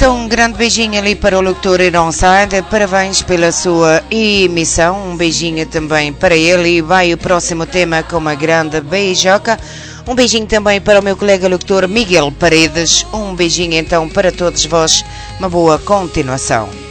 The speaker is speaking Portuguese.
Então, um grande beijinho ali para o locutor Ironside, parabéns pela sua emissão, um beijinho também para ele e vai o próximo tema com uma grande beijoca. Um beijinho também para o meu colega locutor Miguel Paredes, um beijinho então para todos vós, uma boa continuação.